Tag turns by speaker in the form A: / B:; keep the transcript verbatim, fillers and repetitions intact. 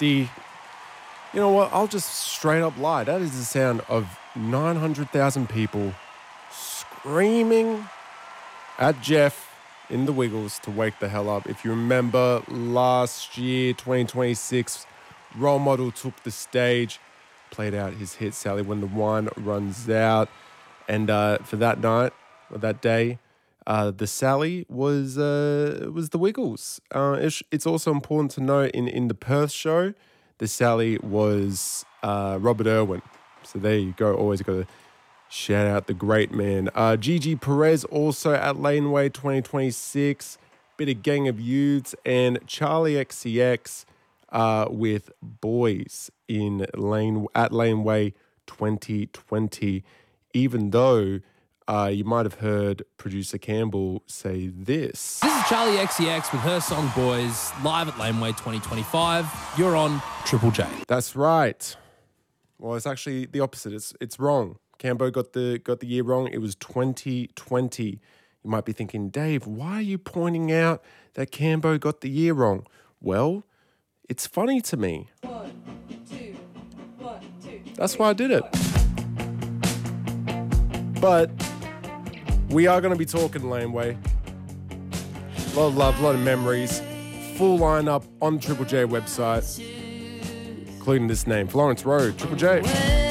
A: fifty. You know what? I'll just straight up lie. That is the sound of nine hundred thousand people screaming at Jeff in the Wiggles to wake the hell up. If you remember last year, twenty twenty-six, Role Model took the stage, played out his hit Sally When the Wine Runs Out. And uh, for that night, or that day, uh, the Sally was uh, was the Wiggles. Uh, it's, it's also important to note in, in the Perth show, the Sally was uh, Robert Irwin. So there you go. Always got to shout out the great man. Uh, Gigi Perez also at Laneway twenty twenty-six. Bit of Gang of Youths and Charlie X C X uh, with Boys in Lane at Laneway twenty twenty. Even though uh, you might have heard producer Campbell say this.
B: This is Charlie X C X with her song Boys, live at Laneway twenty twenty-five. You're on Triple J.
A: That's right. Well, it's actually the opposite. It's it's wrong. Cambo got the got the year wrong. It was twenty twenty. You might be thinking, Dave, why are you pointing out that Cambo got the year wrong? Well, it's funny to me.
C: One, two, one, two.
A: That's why I did it. But we are going to be talking Laneway. A lot of love, a lot of memories. Full lineup on Triple J website, including this name, Florence Road, Triple J.